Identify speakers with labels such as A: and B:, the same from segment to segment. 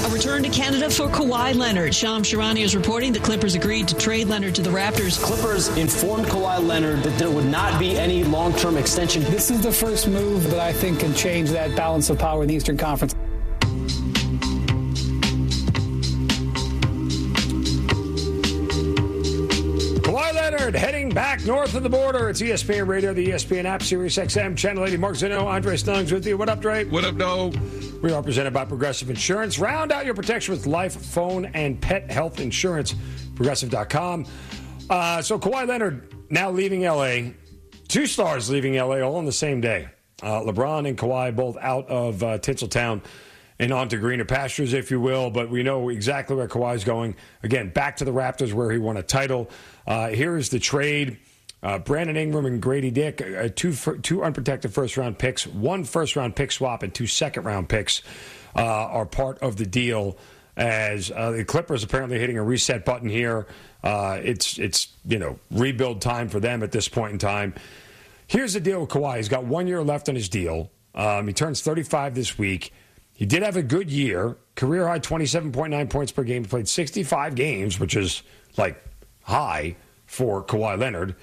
A: A return to Canada for Kawhi Leonard. Shams Charania is reporting the Clippers agreed to trade Leonard to the Raptors.
B: Clippers informed Kawhi Leonard that there would not be any long-term extension.
C: This is the first move that I think can change that balance of power in the Eastern Conference.
D: Kawhi Leonard heading back north of the border. It's ESPN Radio, the ESPN app, Sirius XM, Channel 80. Mark Zeno, Andre Snuggs with you. What up, Dre?
E: What up, dog?
D: We are presented by Progressive Insurance. Round out your protection with life, phone, and pet health insurance. Progressive.com. So Kawhi Leonard now leaving L.A. Two stars leaving L.A. all on the same day. LeBron and Kawhi both out of Tinseltown and onto greener pastures, if you will. But we know exactly where Kawhi's going. Again, back to the Raptors where he won a title. Here is the trade. Brandon Ingram and Grady Dick, two unprotected first-round picks, one first-round pick swap, and two second-round picks are part of the deal. As the Clippers apparently hitting a reset button here. It's rebuild time for them at this point in time. Here's the deal with Kawhi. He's got 1 year left on his deal. He turns 35 this week. He did have a good year, career high 27.9 points per game. He played 65 games, which is like high for Kawhi Leonard.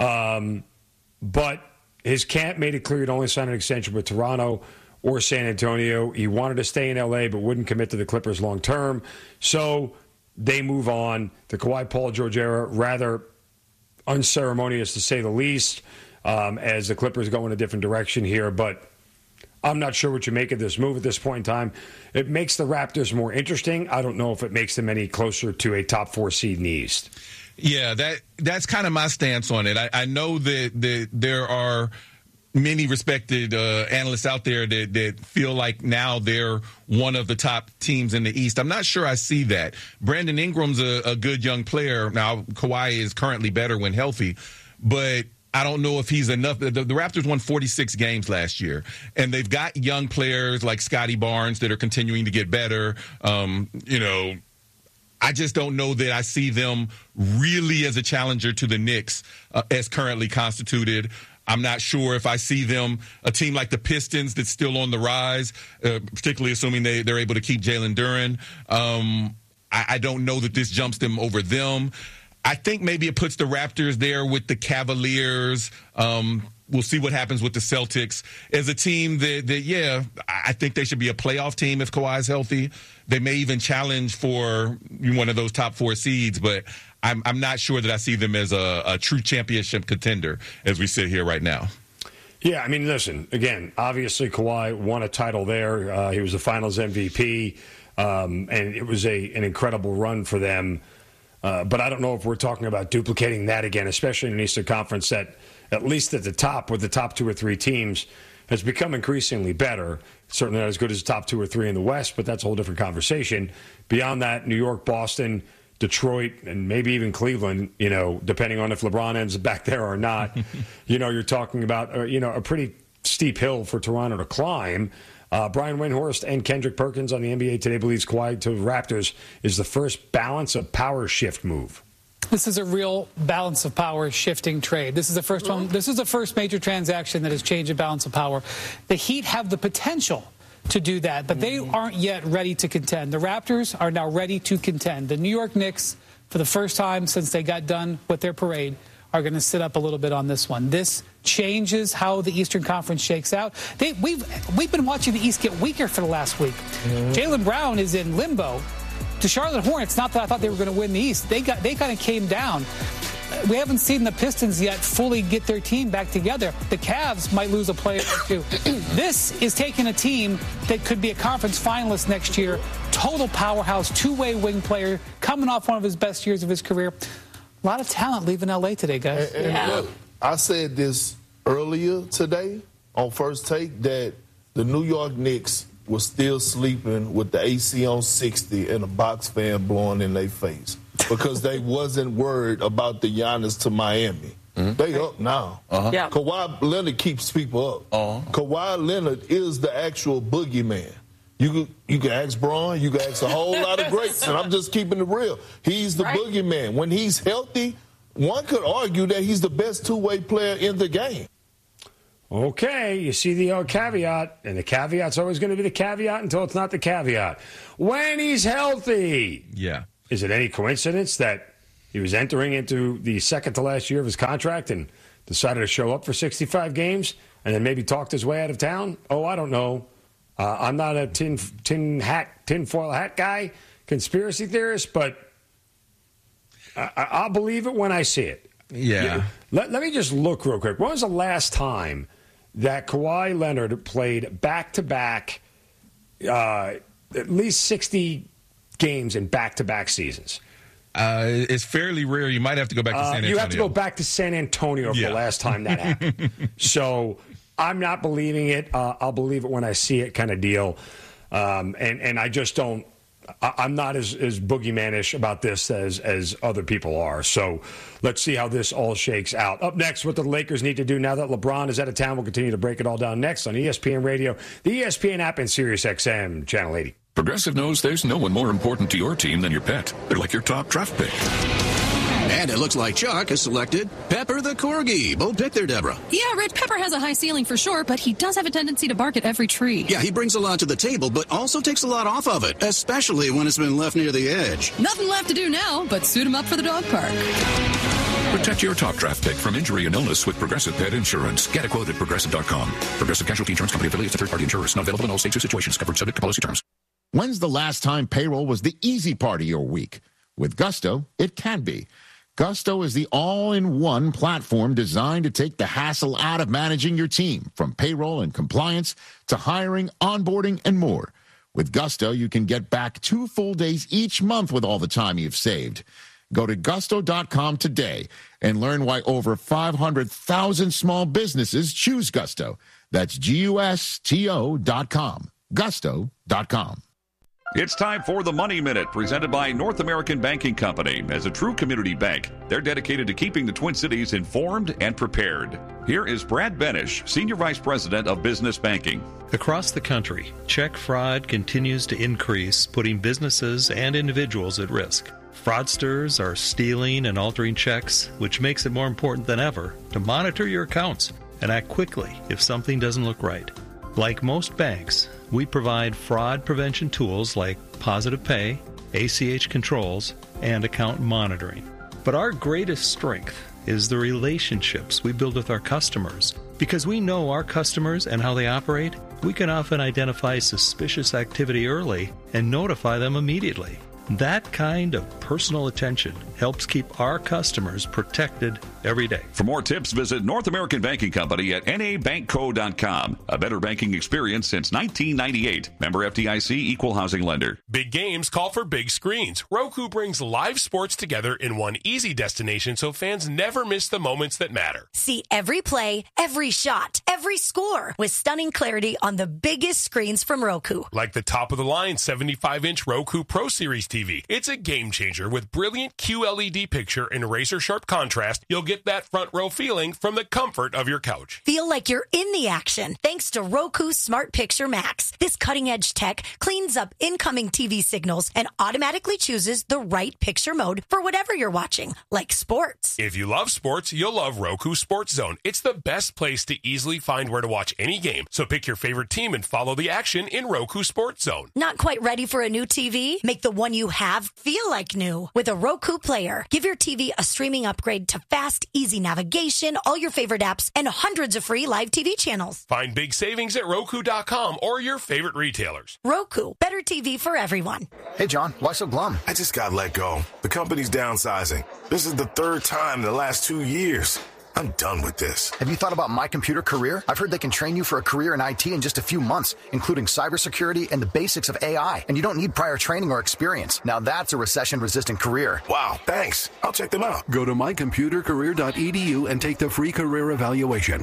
D: But his camp made it clear he'd only sign an extension with Toronto or San Antonio. He wanted to stay in L.A. but wouldn't commit to the Clippers long term. So they move on. The Kawhi Paul George era, rather unceremonious to say the least, as the Clippers go in a different direction here. But I'm not sure what you make of this move at this point in time. It makes the Raptors more interesting. I don't know if it makes them any closer to a top 4 seed in the East.
E: Yeah, that's kind of my stance on it. I know that there are many respected analysts out there that feel like now they're one of the top teams in the East. I'm not sure I see that. Brandon Ingram's a good young player. Now, Kawhi is currently better when healthy, but I don't know if he's enough. The Raptors won 46 games last year, and they've got young players like Scotty Barnes that are continuing to get better. I just don't know that I see them really as a challenger to the Knicks as currently constituted. I'm not sure if I see them, a team like the Pistons that's still on the rise, particularly assuming they're able to keep Jalen Duren. I don't know that this jumps them over them. I think maybe it puts the Raptors there with the Cavaliers. We'll see what happens with the Celtics. As a team that I think they should be a playoff team if Kawhi's healthy. They may even challenge for one of those top 4 seeds, but I'm not sure that I see them as a true championship contender as we sit here right now.
D: Yeah, I mean, listen, again, obviously Kawhi won a title there. He was the Finals MVP, and it was an incredible run for them. But I don't know if we're talking about duplicating that again, especially in an Eastern Conference that, at least at the top, with the top 2 or 3 teams, has become increasingly better. Certainly not as good as the top 2 or 3 in the West, but that's a whole different conversation. Beyond that, New York, Boston, Detroit, and maybe even Cleveland, depending on if LeBron ends back there or not, you're talking about, a pretty steep hill for Toronto to climb. Brian Windhorst and Kendrick Perkins on the NBA Today believes Kawhi to the Raptors is the first balance of power shift move.
C: This is a real balance of power shifting trade. This is the first one. This is the first major transaction that has changed the balance of power. The Heat have the potential to do that, but they aren't yet ready to contend. The Raptors are now ready to contend. The New York Knicks, for the first time since they got done with their parade, are going to sit up a little bit on this one. This changes how the Eastern Conference shakes out. We've been watching the East get weaker for the last week. Jaylen Brown is in limbo. The Charlotte Hornets, not that I thought they were going to win the East, they kind of came down. We haven't seen the Pistons yet fully get their team back together. The Cavs might lose a player or two. This is taking a team that could be a conference finalist next year. Total powerhouse, 2-way wing player, coming off one of his best years of his career. A lot of talent leaving L.A. today, guys.
F: And look, I said this earlier today on First Take that the New York Knicks was still sleeping with the AC on 60 and a box fan blowing in their face because they wasn't worried about the Giannis to Miami. They up now.
G: Yeah.
F: Kawhi Leonard keeps people up. Kawhi Leonard is the actual boogeyman. You can ask Braun, you can ask a whole lot of greats, and I'm just keeping it real. He's the boogeyman. When he's healthy, one could argue that he's the best 2-way player in the game.
D: Okay, you see the old caveat, and the caveat's always going to be the caveat until it's not the caveat. When he's healthy.
E: Yeah.
D: Is it any coincidence that he was entering into the second to last year of his contract and decided to show up for 65 games and then maybe talked his way out of town? Oh, I don't know. I'm not a tinfoil hat guy, conspiracy theorist, but I'll believe it when I see it.
E: Yeah.
D: Let me just look real quick. When was the last time that Kawhi Leonard played back-to-back, at least 60 games in back-to-back seasons?
E: It's fairly rare. You might have to go back to San Antonio.
D: You have to go back to San Antonio for the last time that happened. So I'm not believing it. I'll believe it when I see it kind of deal. And I just don't. I'm not as boogeyman-ish about this as other people are. So let's see how this all shakes out. Up next, what the Lakers need to do now that LeBron is out of town. We'll continue to break it all down next on ESPN Radio, the ESPN app, and SiriusXM Channel 80.
G: Progressive knows there's no one more important to your team than your pet. They're like your top draft pick.
H: And it looks like Chuck has selected Pepper the Corgi. Bold pick there, Deborah.
I: Yeah, Red Pepper has a high ceiling for sure, but he does have a tendency to bark at every tree.
H: Yeah, he brings a lot to the table, but also takes a lot off of it, especially when it's been left near the edge.
I: Nothing left to do now but suit him up for the dog park.
G: Protect your top draft pick from injury and illness with Progressive Pet Insurance. Get a quote at Progressive.com. Progressive Casualty Insurance Company affiliates and third-party insurers. Not available in all states or situations. Covered subject to policy terms.
J: When's the last time payroll was the easy part of your week? With Gusto, it can be. Gusto is the all-in-one platform designed to take the hassle out of managing your team, from payroll and compliance to hiring, onboarding, and more. With Gusto, you can get back 2 full days each month with all the time you've saved. Go to gusto.com today and learn why over 500,000 small businesses choose Gusto. That's GUSTO.com. Gusto.com.
K: It's time for the Money Minute, presented by North American Banking Company. As a true community bank, they're dedicated to keeping the Twin Cities informed and prepared. Here is Brad Benish, Senior Vice President of Business Banking.
L: Across the country, check fraud continues to increase, putting businesses and individuals at risk. Fraudsters are stealing and altering checks, which makes it more important than ever to monitor your accounts and act quickly if something doesn't look right. Like most banks, we provide fraud prevention tools like Positive Pay, ACH controls, and account monitoring. But our greatest strength is the relationships we build with our customers. Because we know our customers and how they operate, we can often identify suspicious activity early and notify them immediately. That kind of personal attention helps keep our customers protected every day.
K: For more tips, visit North American Banking Company at nabankco.com. A better banking experience since 1998. Member FDIC, Equal Housing Lender.
M: Big games call for big screens. Roku brings live sports together in one easy destination so fans never miss the moments that matter.
N: See every play, every shot, every score with stunning clarity on the biggest screens from Roku.
M: Like the top-of-the-line 75-inch Roku Pro Series TV. It's a game changer with brilliant QLED picture and razor-sharp contrast. You'll get that front row feeling from the comfort of your couch.
N: Feel like you're in the action thanks to Roku Smart Picture Max. This cutting-edge tech cleans up incoming TV signals and automatically chooses the right picture mode for whatever you're watching, like sports.
M: If you love sports, you'll love Roku Sports Zone. It's the best place to easily find where to watch any game. So pick your favorite team and follow the action in Roku Sports Zone.
N: Not quite ready for a new TV? Make the one you have feel like new with a Roku Player. Give your TV a streaming upgrade to fast, easy navigation, all your favorite apps, and hundreds of free live TV channels.
M: Find big savings at Roku.com or your favorite retailers.
N: Roku, better TV for everyone.
O: Hey, John, why so glum?
P: I just got let go. The company's downsizing. This is the 3rd time in the last 2 years. I'm done with this.
O: Have you thought about My Computer Career? I've heard they can train you for a career in IT in just a few months, including cybersecurity and the basics of AI. And you don't need prior training or experience. Now that's a recession-resistant career.
P: Wow, thanks. I'll check them out.
Q: Go to mycomputercareer.edu and take the free career evaluation.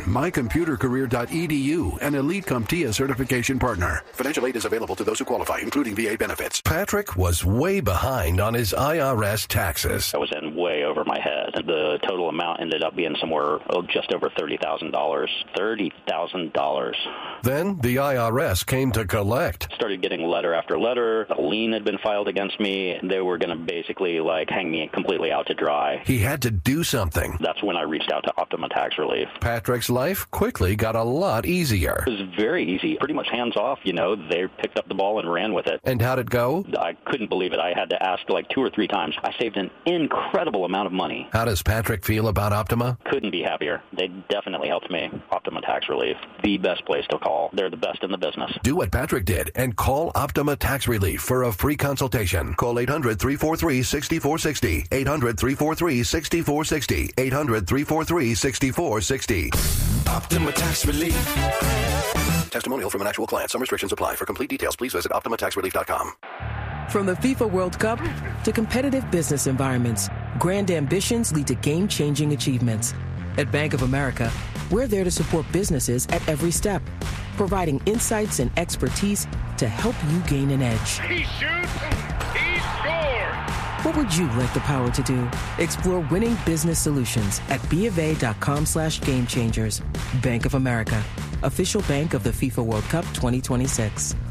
Q: Mycomputercareer.edu, an elite CompTIA certification partner. Financial aid is available to those who qualify, including VA benefits.
R: Patrick was way behind on his IRS taxes.
S: I was in way over my head. The total amount ended up being somewhere
R: were just over $30,000. $30,000.
Q: Then the IRS came to collect.
R: Started getting letter after letter. A lien had been filed against me. They were going to basically hang me completely out to dry.
Q: He had to do something.
R: That's when I reached out to Optima Tax Relief.
Q: Patrick's life quickly got a lot easier.
R: It was very easy, pretty much hands off. They picked up the ball and ran with it.
Q: And how'd it go?
R: I couldn't believe it. I had to ask 2 or 3 times. I saved an incredible amount of money.
Q: How does Patrick feel about Optima?
R: Couldn't be happier. They definitely helped me. Optima Tax Relief, the best place to call. They're the best in the business.
Q: Do what Patrick did and call Optima Tax Relief for a free consultation. Call 800-343-6460. 800-343-6460. 800-343-6460.
S: Optima Tax Relief.
Q: Testimonial from an actual client. Some restrictions apply. For complete details, please visit OptimaTaxRelief.com.
T: From the FIFA World Cup to competitive business environments, grand ambitions lead to game-changing achievements. At Bank of America, we're there to support businesses at every step, providing insights and expertise to help you gain an edge.
U: He shoots, he scores!
T: What would you like the power to do? Explore winning business solutions at BofA.com/gamechangers. Bank of America, official bank of the FIFA World Cup 2026.